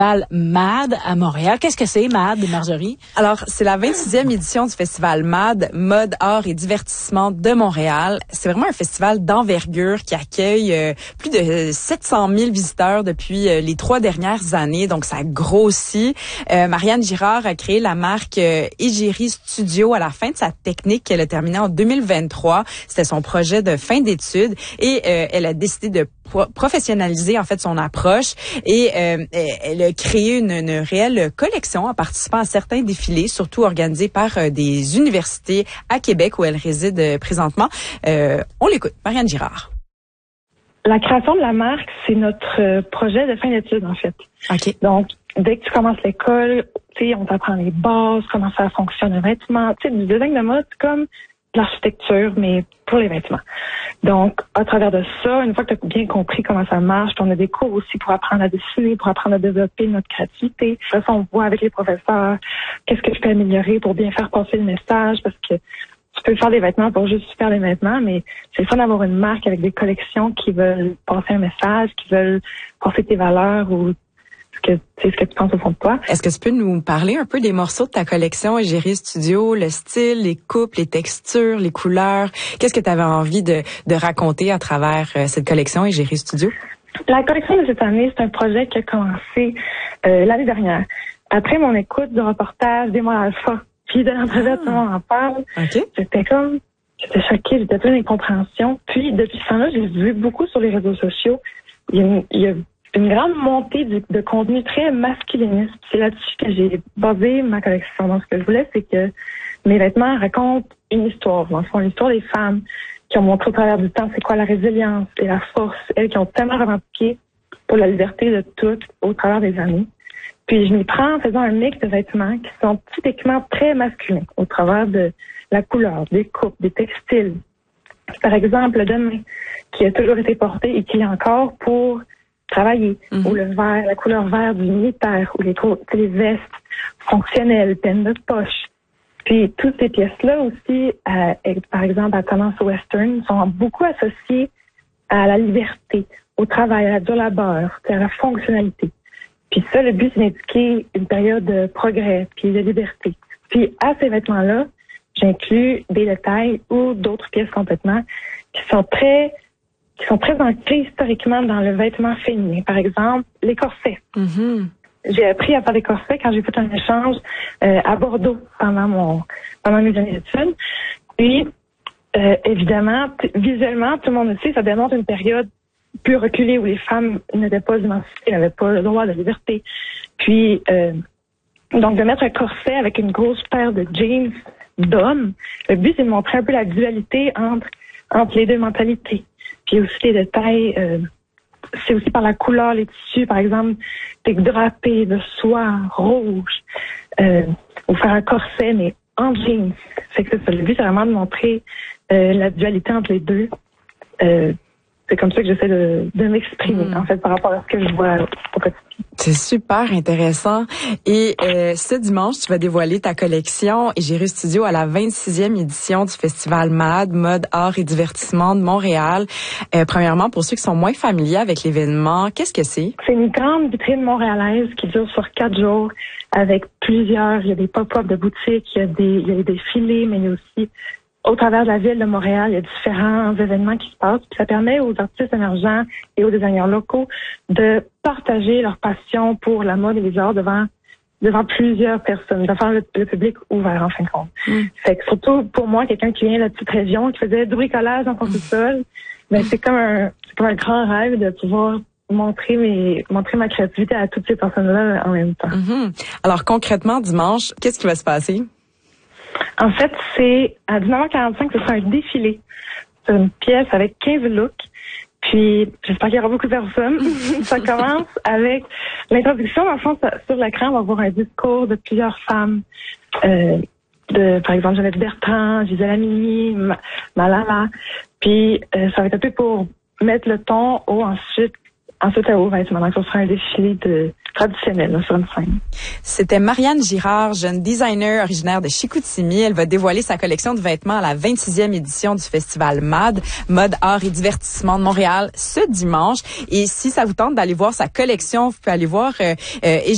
MAD à Montréal. Qu'est-ce que c'est, MAD, Marjorie? Alors, c'est la 26e édition du festival MAD, Mode, Art et Divertissement de Montréal. C'est vraiment un festival d'envergure qui accueille plus de 700 000 visiteurs depuis les 3 dernières années. Donc, ça grossit. Marianne Girard a créé la marque Égérie Studio à la fin de sa technique qu'elle a terminée en 2023. C'était son projet de fin d'études et elle a décidé de professionnaliser en fait son approche et elle a créé une réelle collection en participant à certains défilés, surtout organisés par des universités à Québec où elle réside présentement. On l'écoute, Marianne Girard. La création de la marque, c'est notre projet de fin d'études en fait. OK. Donc, dès que tu commences l'école, tu sais, on t'apprend les bases, comment ça fonctionne un vêtement, tu sais, du design de mode, c'est comme de l'architecture, mais pour les vêtements. Donc, à travers de ça, une fois que tu as bien compris comment ça marche, on a des cours aussi pour apprendre à dessiner, pour apprendre à développer notre créativité. Après ça, on voit avec les professeurs qu'est-ce que je peux améliorer pour bien faire passer le message, parce que tu peux faire des vêtements pour juste faire des vêtements, mais c'est le fun d'avoir une marque avec des collections qui veulent passer un message, qui veulent passer tes valeurs ou ce que tu penses au fond de toi. Est-ce que tu peux nous parler un peu des morceaux de ta collection Égérie Studio, le style, les coupes, les textures, les couleurs? Qu'est-ce que tu avais envie de raconter à travers cette collection Égérie Studio? La collection de cette année, c'est un projet qui a commencé l'année dernière. Après mon écoute du reportage des mois alpha, puis de l'entrevue, tout le monde en parle. Okay. J'étais choquée, j'étais pleine d'incompréhension. Puis depuis ce temps-là, j'ai vu beaucoup sur les réseaux sociaux. Il y a une grande montée de contenu très masculiniste. C'est là-dessus que j'ai basé ma collection. Donc, ce que je voulais, c'est que mes vêtements racontent une histoire. Dans le fond, l'histoire des femmes qui ont montré au travers du temps c'est quoi la résilience et la force. Elles qui ont tellement revendiqué pour la liberté de toutes au travers des années. Puis, je m'y prends en faisant un mix de vêtements qui sont typiquement très masculins au travers de la couleur, des coupes, des textiles. Par exemple, le demain, qui a toujours été porté et qui l'est encore pour travailler, ou le vert, la couleur vert du militaire, ou les vestes fonctionnelles, pleines de poches. Puis toutes ces pièces-là aussi, par exemple à tendance western, sont beaucoup associées à la liberté, au travail, à la dure labeur, à la fonctionnalité. Puis ça, le but, c'est d'indiquer une période de progrès, puis de liberté. Puis à ces vêtements-là, j'inclus des détails ou d'autres pièces complètement qui sont très ancrées historiquement dans le vêtement féminin. Par exemple, les corsets. Mm-hmm. J'ai appris à faire des corsets quand j'ai fait un échange à Bordeaux pendant mes années d'études. Puis, évidemment, visuellement, tout le monde le sait, ça démontre une période plus reculée où les femmes n'étaient pas émancipées, n'avaient pas le droit de liberté. Puis, donc de mettre un corset avec une grosse paire de jeans d'hommes, le but, c'est de montrer un peu la dualité entre les deux mentalités. Puis aussi les détails, c'est aussi par la couleur, les tissus, par exemple, des drapés de soie rouge, ou faire un corset, mais en jeans. C'est que ça, le but, c'est vraiment de montrer la dualité entre les deux. C'est comme ça que j'essaie de m'exprimer, en fait, par rapport à ce que je vois au quotidien. C'est super intéressant. Et ce dimanche, tu vas dévoiler ta collection Égérie Studio à la 26e édition du festival MAD, Mode, Art et Divertissement de Montréal. Premièrement, pour ceux qui sont moins familiers avec l'événement, qu'est-ce que c'est? C'est une grande vitrine montréalaise qui dure sur 4 jours avec il y a des pop-up de boutiques, il y a des défilés, mais il y a aussi au travers de la ville de Montréal, il y a différents événements qui se passent. Puis ça permet aux artistes émergents et aux designers locaux de partager leur passion pour la mode et les arts devant plusieurs personnes, de faire le public ouvert en fin de compte. Fait que surtout pour moi, quelqu'un qui vient de la petite région, qui faisait du bricolage dans son sous-sol, ben c'est comme un grand rêve de pouvoir montrer ma créativité à toutes ces personnes-là en même temps. Mm-hmm. Alors concrètement, dimanche, qu'est-ce qui va se passer? En fait, c'est à 19h45, ce sera un défilé. C'est une pièce avec 15 looks. Puis, j'espère qu'il y aura beaucoup de personnes. Ça commence avec l'introduction. Dans le fond, sur l'écran, on va voir un discours de plusieurs femmes. Par exemple, Jeannette Bertrand, Gisèle Halimi, Malala. Puis, ça va être un peu pour mettre le ton ensuite au vêtement. Donc, ce sera un défilé traditionnel sur une scène. C'était Marianne Girard, jeune designer originaire de Chicoutimi. Elle va dévoiler sa collection de vêtements à la 26e édition du festival MAD, Mode, Art et Divertissement de Montréal, ce dimanche. Et si ça vous tente d'aller voir sa collection, vous pouvez aller voir